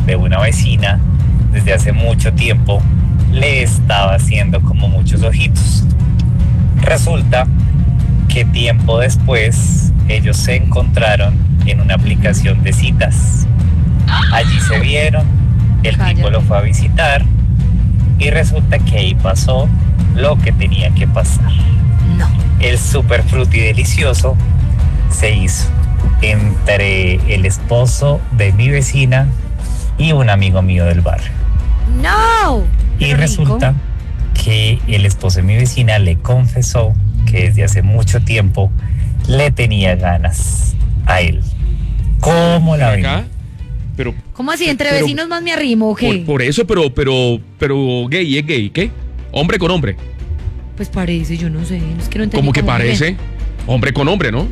de una vecina desde hace mucho tiempo le estaba haciendo como muchos ojitos. Resulta que tiempo después ellos se encontraron en una aplicación de citas. Allí se vieron, el tipo lo fue a visitar y resulta que ahí pasó lo que tenía que pasar. No. El super fruti delicioso se hizo entre el esposo de mi vecina y un amigo mío del barrio. No. Y resulta que el esposo de mi vecina le confesó que desde hace mucho tiempo le tenía ganas a él. ¿Cómo la ven? Pero, ¿cómo así? ¿Entre vecinos más me arrimo o qué? Por eso, pero gay, ¿es gay? ¿Qué? ¿Hombre con hombre? Pues parece, yo no sé. Es que no entendí. ¿Cómo que parece? Hombre con hombre, ¿no?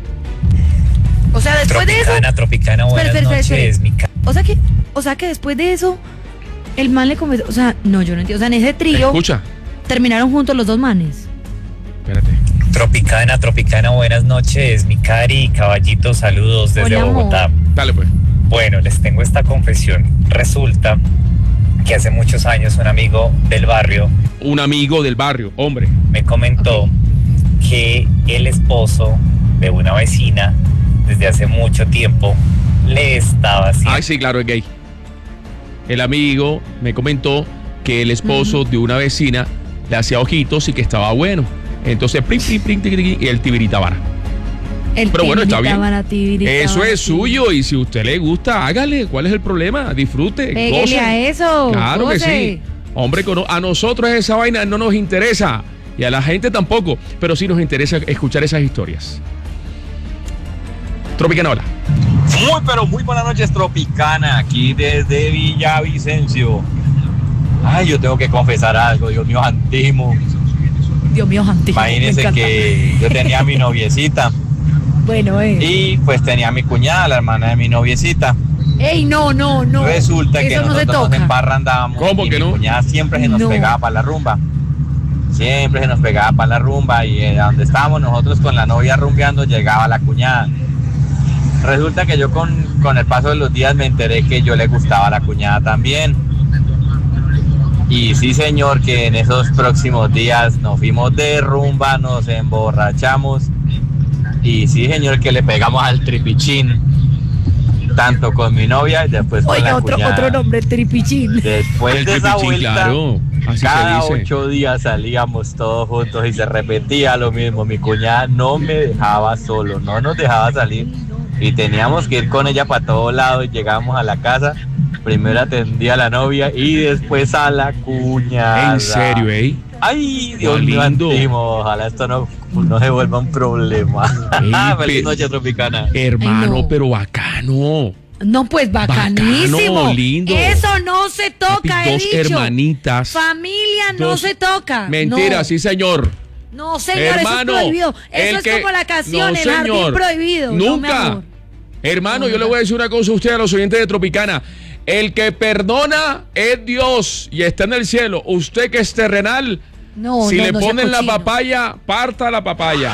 O sea, después de eso... Tropicana, buenas noches. O sea que después de eso, el man le confesó... O sea, no, yo no entiendo. O sea, en ese trío... Escucha. Terminaron juntos los dos manes. Espérate. Tropicana, buenas noches. Mi cari, caballito, saludos desde Bogotá. Dale pues. Bueno, les tengo esta confesión. Resulta que hace muchos años un amigo del barrio, hombre, me comentó que el esposo de una vecina desde hace mucho tiempo le estaba haciendo... Ay, sí, claro, es gay. El amigo me comentó que el esposo de una vecina le hacía ojitos y que estaba bueno. Entonces, y el tibiritabara. Pero bueno, está bien. Eso es suyo y si a usted le gusta, hágale. ¿Cuál es el problema? Disfrute. Pégale a eso. Claro que sí. Hombre, a nosotros esa vaina no nos interesa y a la gente tampoco, pero sí nos interesa escuchar esas historias. Tropicana, hola. Muy buenas noches, Tropicana, aquí desde Villavicencio. Ay, yo tengo que confesar algo, Dios mío santísimo. Imagínense que yo tenía a mi noviecita. Bueno, y pues tenía a mi cuñada, la hermana de mi noviecita. ¡Ey, no! Resulta que eso nosotros nos emparrandábamos. ¿Cómo y que no? Mi cuñada siempre se nos pegaba para la rumba. Y donde estábamos nosotros con la novia rumbeando, llegaba la cuñada. Resulta que yo con el paso de los días me enteré que yo le gustaba a la cuñada también. Y sí, señor, que en esos próximos días nos fuimos de rumba, nos emborrachamos. Y sí, señor, que le pegamos al tripichín. Tanto con mi novia y después con la cuñada. Otro nombre, tripichín. Después el de esa tripichín, vuelta, claro. Así cada se dice. 8 días salíamos todos juntos y se repetía lo mismo. Mi cuñada no me dejaba solo, no nos dejaba salir. Y teníamos que ir con ella para todos lados y llegamos a la casa. Primero atendía a la novia y después a la cuñada. ¿En serio, Ay, Dios mío, ojalá esto no se vuelva un problema. Feliz noche, Tropicana. Hermano, no. pero bacano. No, pues bacanísimo. Bacano, lindo. Eso no se toca, Papi, he dos dicho. Familias No se toca. Mentira, no. Sí, señor. No, señor, Hermano, eso es prohibido. Eso es como la canción, el jardín prohibido. Nunca. No, Hermano, yo le voy a decir una cosa a usted, a los oyentes de Tropicana. El que perdona es Dios y está en el cielo. Usted que es terrenal, si le ponen la papaya, parta la papaya.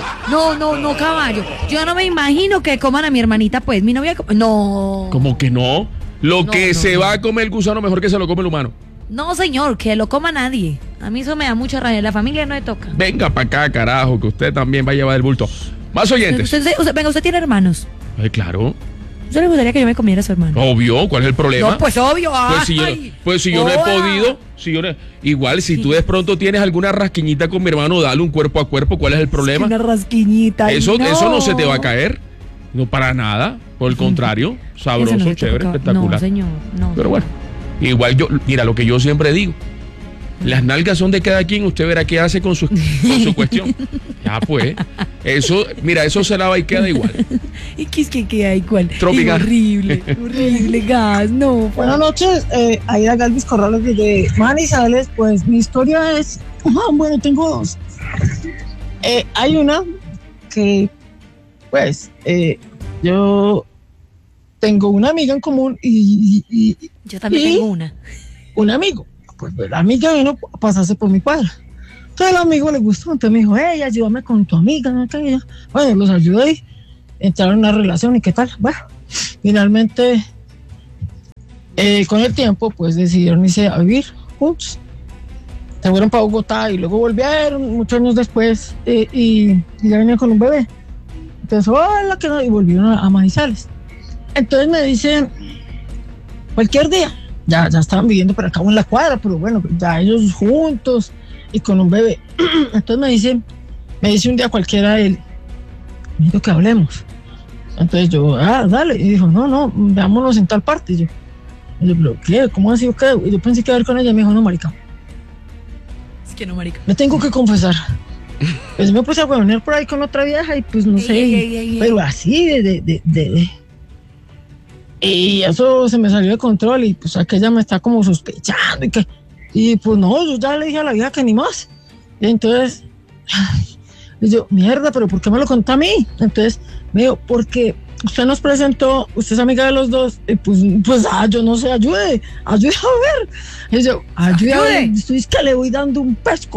No, caballo. Yo no me imagino que coman a mi hermanita, pues. Mi novia... No. ¿Cómo que no? Se va a comer el gusano, mejor que se lo come el humano. No, señor, que lo coma nadie. A mí eso me da mucha rabia. La familia no le toca. Venga para acá, carajo, que usted también va a llevar el bulto. Más oyentes. Usted tiene hermanos. Ay, claro. ¿Usted le gustaría que yo me comiera a su hermano? Obvio, ¿cuál es el problema? No, pues obvio. Pues si yo no he podido, igual si tú de pronto tienes alguna rasquiñita con mi hermano, dale un cuerpo a cuerpo, ¿cuál es el problema? Una rasquiñita. Eso no se te va a caer, no para nada, por el contrario, sabroso, chévere, espectacular. No, señor, no. Pero bueno, igual mira lo que yo siempre digo. Las nalgas son de cada quien, usted verá qué hace con su cuestión. Ya pues, eso se lava y queda igual. ¿Y qué es que queda igual? Tropicana. Horrible, gas, no. Buenas noches, Aida Galvis Corrales desde Manizales. Pues mi historia es, bueno, tengo dos. Hay una que, pues, yo tengo una amiga en común y yo también tengo una. Un amigo. Pues la amiga vino a pasarse por mi cuadra. Entonces el amigo le gustó, entonces me dijo, ayúdame con tu amiga, aquella. Bueno, los ayudé, entraron en una relación y qué tal. Bueno, finalmente Con el tiempo, pues decidieron irse a vivir juntos. Se fueron para Bogotá y luego volvieron muchos años después y ya venían con un bebé. Entonces, hola, que no, y volvieron a Manizales. Entonces me dicen, cualquier día, ya estaban viviendo por acá en la cuadra, pero bueno, ya ellos juntos y con un bebé. Entonces me dice un día cualquiera él, necesito que hablemos. Entonces yo, dale. Y dijo, no, veámonos en tal parte. Y yo, ¿pero qué? ¿Cómo ha sido qué? Y yo pensé que iba a ver con ella. Y me dijo, no, marica. Es que no, marica. Me tengo que confesar. Pues me puse a huevonear por ahí con otra vieja y pues no sé. Pero así y eso se me salió de control y pues aquella me está como sospechando y pues no, yo ya le dije a la vieja que ni más. Y entonces, y yo, mierda, pero ¿por qué me lo contó a mí? Entonces me dijo, porque usted nos presentó, usted es amiga de los dos, y pues yo no sé, ayude a ver. Y yo, ayude a ver, estoy es que le voy dando un pesco.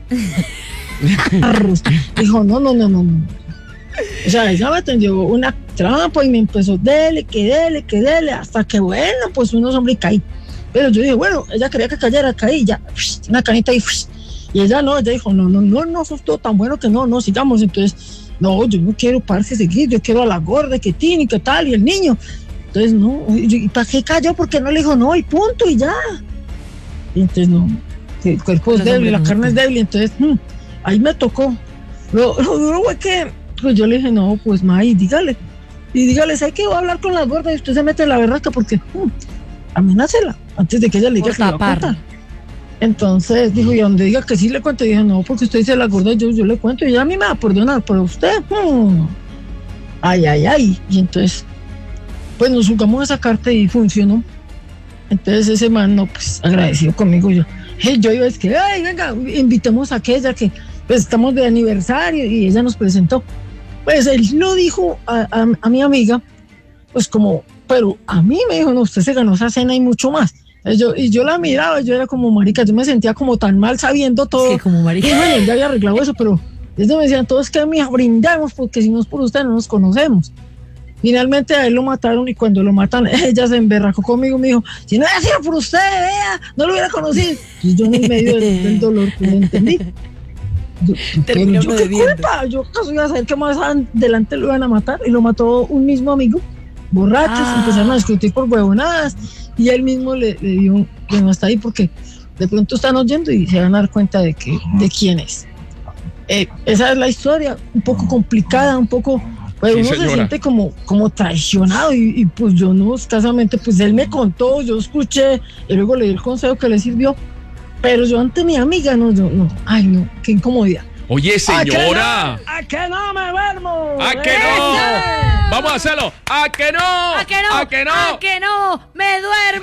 Dijo, no. O sea, ella me tendió una trampa y me empezó, dele, hasta que bueno, pues unos hombres caí. Pero yo dije, bueno, ella quería que cayera, caí, ya, una canita y ella no, ella dijo, no, sos todo tan bueno que no, sigamos. Entonces, no, yo no quiero pararse seguir, yo quiero a la gorda, que tiene, que tal, y el niño. Entonces, no, ¿y para qué cayó? Porque no le dijo no, y punto, y ya. Y entonces, no, el cuerpo es débil, la carne es débil, entonces, ahí me tocó. Lo duro fue que pues yo le dije, no, pues May, dígale, ¿sabe qué? Voy a hablar con la gorda y usted se mete en la berraca porque amenácela antes de que ella le diga que le va a contar. Entonces dijo, y a donde diga que sí le cuento, y dije, no, porque usted dice la gorda, yo le cuento, y ella a mí me va a perdonar, pero usted, ay, y entonces pues nos jugamos esa carta y funcionó. Entonces ese man, no, pues agradecido conmigo, yo iba a decir, ay, venga, invitemos a aquella que pues estamos de aniversario, y ella nos presentó. Pues él lo dijo a mi amiga, pues como, pero a mí me dijo, no, usted se ganó esa cena y mucho más. Y yo la miraba, yo era como marica, yo me sentía como tan mal sabiendo todo. Sí, como marica. Y bueno, ya había arreglado eso, pero ellos me decían, todos que me brindamos, porque si no es por usted no nos conocemos. Finalmente a él lo mataron, y cuando lo matan, ella se emberracó conmigo, me dijo, si no hubiera sido por usted, vea, no lo hubiera conocido. Y yo en el medio del dolor, pues lo entendí. Pero yo qué culpa, yo acaso iba a saber que más adelante lo iban a matar, y lo mató un mismo amigo, borrachos, empezaron a discutir por huevonadas, y él mismo le dio, bueno, hasta ahí, porque de pronto están oyendo y se van a dar cuenta de quién es. Esa es la historia, un poco complicada, un poco, pues uno se siente como traicionado, y pues yo no, escasamente, pues él me contó, yo escuché, y luego le di el consejo que le sirvió. Pero yo ante mi amiga, no, ay no, qué incomodidad. Oye, señora. ¿A que no me duermo? ¿A que no? Vamos a hacerlo. ¿A que no? ¿A que no? ¿A que no? ¿A que no? ¡Me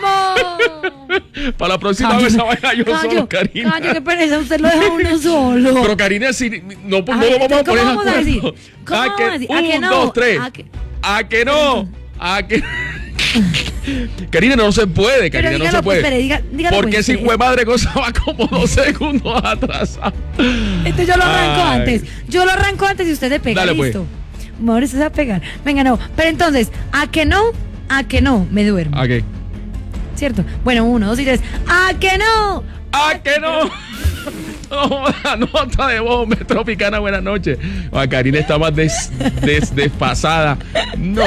duermo! Para la próxima vez esa vaina yo solo, Karina. Cayo, qué pereza, usted lo deja uno solo. Pero Karina, si no lo vamos a poner ¿cómo vamos a decir? ¿Cómo vamos a decir? ¿A que no? 1, 2, 3. ¿A que no? ¿A que Karina, no se puede, Karina, no se puede. Dígalo, porque pues, si fue madre cosa va como 2 segundos atrasado. Entonces yo lo arranco antes y usted se pega. Dale, listo. Mejor se va a pegar. Venga, no. Pero entonces, ¿a que no? Me duermo. ¿A qué? ¿Cierto? Bueno, 1, 2 y 3. ¿A que no? ¿A que no? La nota de voz Tropicana, buenas noches. Karina está más desfasada. No.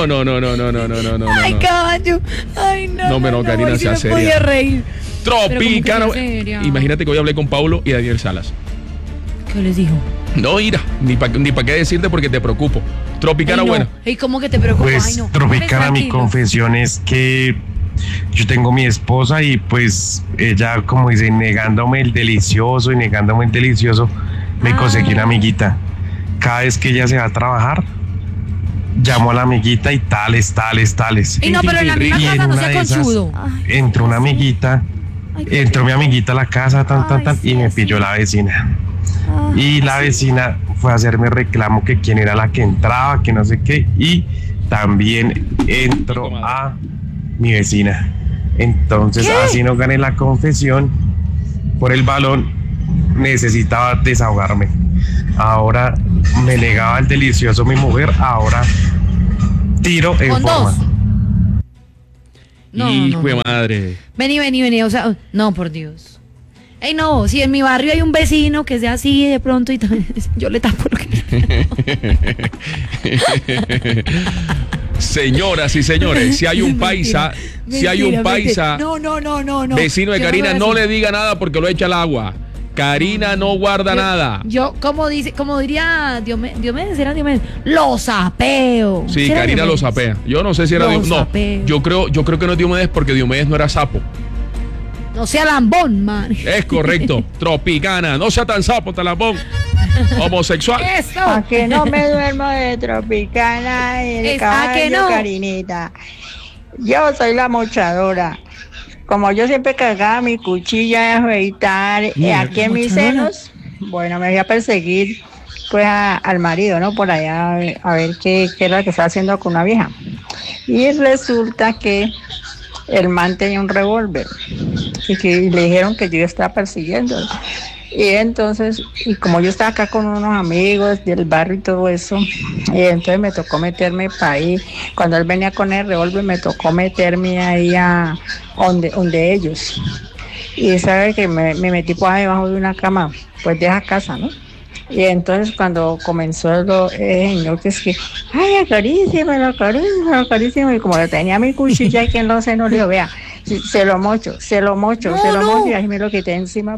Ay, caballo. Ay, no. No, Karina, se hace. No podía reír. Tropicana. Imagínate que hoy hablé con Paulo y Daniel Salas. ¿Qué les dijo? No, Ira, ni para qué decirte porque te preocupo. Tropicana, buena. ¿Y cómo que te preocupa? Pues, Ay, no. Tropicana, mi confesión es que yo tengo mi esposa y pues ella, como dice, negándome el delicioso, me conseguí una amiguita. Cada vez que ella se va a trabajar, llamo a la amiguita y tales. Y no, pero en la misma casa no sea conchudo. Entró una amiguita, entró mi amiguita a la casa, y me pilló la vecina. Y la vecina fue a hacerme reclamo que quién era la que entraba, que no sé qué, y también entró a mi vecina. Entonces, así no gané la confesión por el balón, necesitaba desahogarme. Ahora me negaba el delicioso mi mujer, ahora tiro en forma. Hijo de madre. Vení, o sea, no, por Dios. Ey, no, si en mi barrio hay un vecino que sea así de pronto y yo le tapo lo que... Señoras y señores, si hay un paisa, no. vecino de Yo Karina, no no soy le diga nada porque lo echa al agua. Karina no guarda nada. Yo, como diría Diomedes, lo sapeo. Sí, ¿Será Karina Diomedes? lo sapea. Yo no sé si era Lo Diomedes. No, sapeo. yo creo que no es Diomedes porque Diomedes no era sapo. No sea lambón, man. Es correcto. Tropicana. No sea tan sapo, talambón. Homosexual. Eso. A que no me duermo de Tropicana y el Es a que caballo, no. Karinita. Yo soy la mochadora. Como yo siempre cargaba mi cuchilla de afeitar aquí en mis mochadora. senos, bueno, me voy a perseguir pues al marido, ¿no? Por allá a ver qué era lo que estaba haciendo con una vieja. Y resulta que el man tenía un revólver y que le dijeron que yo estaba persiguiendo. Y entonces, y como yo estaba acá con unos amigos del barrio y todo eso, y entonces me tocó meterme para ahí. Cuando él venía con el revólver, me tocó meterme ahí a donde ellos. Y sabe que me metí por ahí debajo de una cama, pues de esa casa, ¿no? Y entonces cuando comenzó el señor que es que, ay, acaríciame, y como lo tenía mi cuchilla aquí en los senos, le digo, vea, se lo mocho, y ahí me lo quité encima,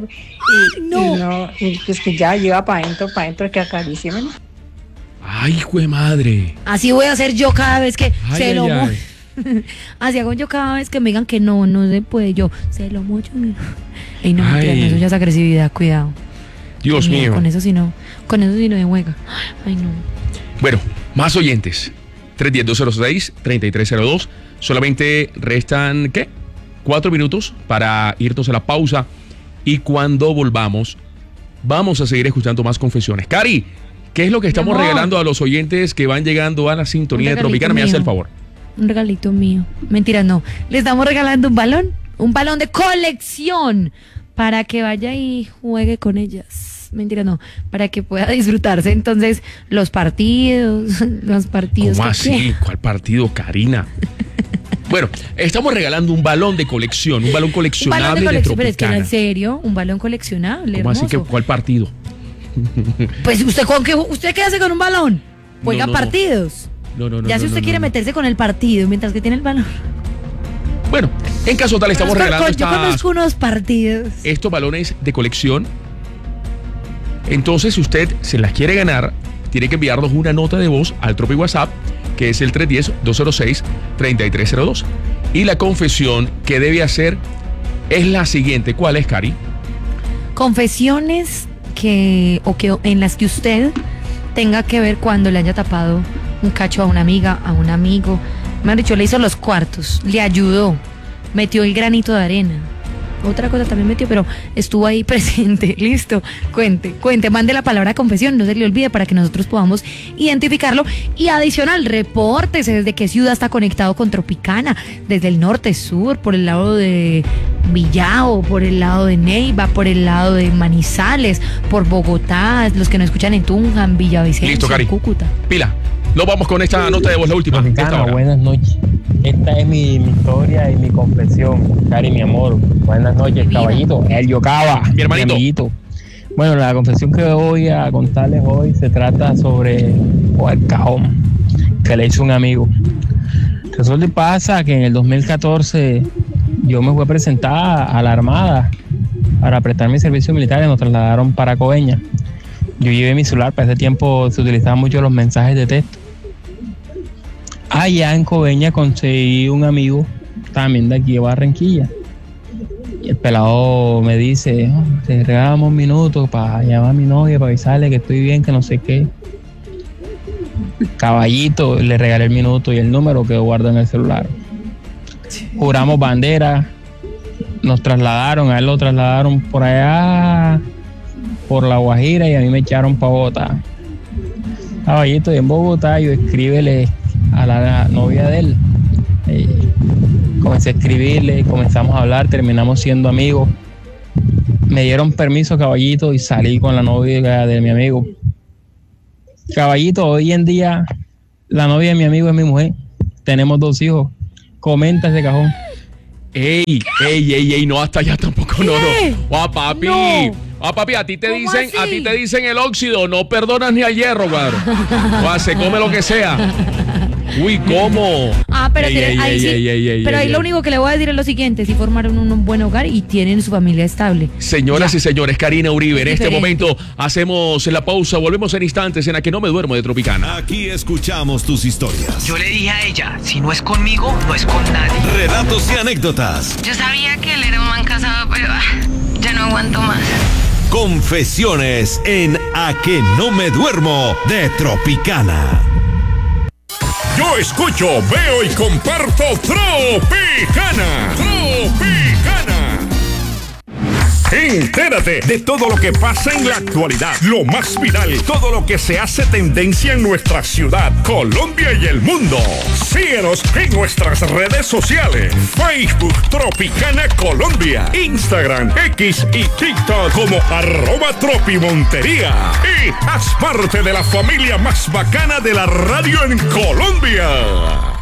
y pues que ya lleva para adentro, que acaríciame, ¿no? Ay, hijo de madre. Así voy a hacer yo cada vez que Ay, se ay, lo ay. mocho. Así hago yo cada vez que me digan que no se puede. Yo se lo mocho. Ey, no, mentira, Ay. no, eso ya es agresividad, cuidado. Dios mío. Con eso sí no de huega. Ay, no. Bueno, más oyentes. 310-206-3302. Solamente restan, ¿qué? 4 minutos para irnos a la pausa. Y cuando volvamos, vamos a seguir escuchando más confesiones. Cari, ¿qué es lo que estamos amor. regalando a los oyentes que van llegando a la sintonía de regalito Tropicana? Me hace mío. el favor. Un regalito mío. Mentira, no. Le estamos regalando un balón de colección para que vaya y juegue con ellas. Mentira, no. Para que pueda disfrutarse entonces los partidos ¿Cómo que así? quiera. ¿Cuál partido, Karina? Bueno, estamos regalando un balón de colección, un balón Un coleccionable balón de de colección, pero es que Tropicana. en serio, un balón coleccionable. ¿Cómo así que hermoso. cuál partido? Pues usted qué hace con un balón, juega no. partidos. No. Ya si usted quiere meterse con el partido mientras que tiene el balón. Bueno, en caso tal estamos regalando Yo conozco unos partidos. estos balones de colección. Entonces, si usted se las quiere ganar, tiene que enviarnos una nota de voz al Tropi WhatsApp, que es el 310-206-3302. Y la confesión que debe hacer es la siguiente. ¿Cuál es, Cari? Confesiones en las que usted tenga que ver cuando le haya tapado un cacho a una amiga, a un amigo. Me han dicho, le hizo los cuartos, le ayudó, metió el granito de arena. Otra cosa también metió, pero estuvo ahí presente. Listo, cuente, mande la palabra confesión, no se le olvide para que nosotros podamos identificarlo. Y adicional, repórtese desde qué ciudad está conectado con Tropicana, desde el norte, sur, por el lado de Villao, por el lado de Neiva, por el lado de Manizales, por Bogotá, los que nos escuchan en Tunja, en Villavicencio, Listo, Cari. en Cúcuta. Pila. Nos vamos con esta nota de voz, la última. de esta Tropicana, hora. buenas noches. Esta es mi historia y mi confesión. Cari, mi amor. Buenas noches, Mi vida. caballito. El Yocaba. Mi hermanito. amiguito. Bueno, la confesión que voy a contarles hoy se trata sobre el cajón que le hizo un amigo. Resulta y pasa que en el 2014 yo me fui a presentar a la Armada para prestar mi servicio militar y nos trasladaron para Coveñas. Yo llevé mi celular, para ese tiempo se utilizaban mucho los mensajes de texto. Allá en Coveñas conseguí un amigo también de aquí de Barranquilla. Y el pelado me dice, te regalamos un minuto para llamar a mi novia, para avisarle que estoy bien, que no sé qué. Caballito, le regalé el minuto y el número que guardo en el celular. Juramos bandera, nos trasladaron, a él lo trasladaron por allá, por La Guajira, y a mí me echaron para Bogotá. Caballito, y en Bogotá yo escríbele a la novia de él. Comencé a escribirle, comenzamos a hablar, terminamos siendo amigos. Me dieron permiso, caballito, y salí con la novia de mi amigo. Caballito, hoy en día la novia de mi amigo es mi mujer. Tenemos 2 hijos. Comenta ese cajón. Ey, no, hasta allá tampoco, no. Papi. No. Papi, a ti te dicen, así? a ti te dicen el óxido, no perdonas ni al hierro, cuadro. Se come lo que sea. Uy, ¿cómo? Pero ahí lo único que le voy a decir es lo siguiente: si formaron un buen hogar y tienen su familia estable. Señoras y señores, Karina Uribe, en este diferente. momento hacemos la pausa, volvemos en instantes en la que no me duermo de Tropicana. Aquí escuchamos tus historias. Yo le dije a ella, si no es conmigo, no es con nadie. Relatos y anécdotas. Yo sabía que él era un man casado, pero ya no aguanto más. Confesiones en A que no me duermo de Tropicana. Yo escucho, veo y comparto Tropicana. Entérate de todo lo que pasa en la actualidad, lo más viral, todo lo que se hace tendencia en nuestra ciudad, Colombia y el mundo. Síguenos en nuestras redes sociales: Facebook Tropicana Colombia, Instagram, X y TikTok como @tropimontería. Y haz parte de la familia más bacana de la radio en Colombia.